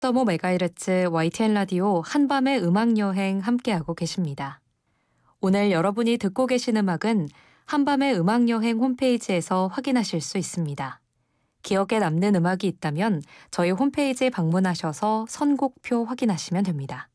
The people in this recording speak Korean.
105MHz YTN 라디오 한밤의 음악여행 함께하고 계십니다. 오늘 여러분이 듣고 계신 음악은 한밤의 음악여행 홈페이지에서 확인하실 수 있습니다. 기억에 남는 음악이 있다면 저희 홈페이지에 방문하셔서 선곡표 확인하시면 됩니다.